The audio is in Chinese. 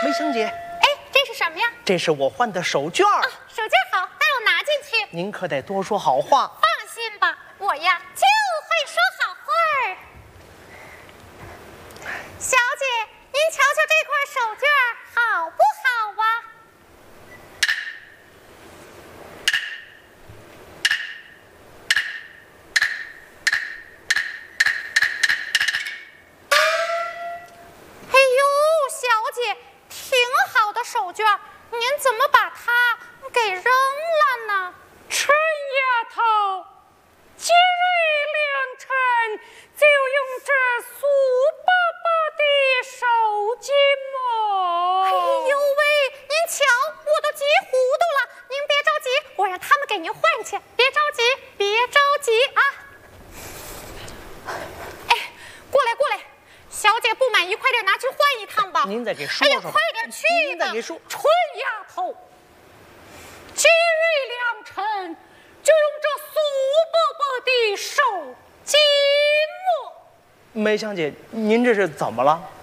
梅香姐， 哎，这是什么呀？ 这是我换的手绢儿。 手绢好，带我拿进去。 您可得多说好话。 放心吧，我呀就会说好话儿。小姐，您瞧瞧这块手绢好不好啊？哎呦，小姐，挺好的手绢，您怎么把它给扔了呢？ 春丫头，今日良辰，就用这苏伯伯的手巾么？ 哎呦喂，您瞧，我都急糊涂了。您别着急，我让他们给您换去。别着急，别着急啊！哎，过来过来，小姐不满意，快点拿去换一趟吧。 您再给说哎呀， 说吧。 快点去吧。 您再给说。 春丫头，今日良辰，就用这苏伯伯的手巾么？ 梅香姐，您这是怎么了？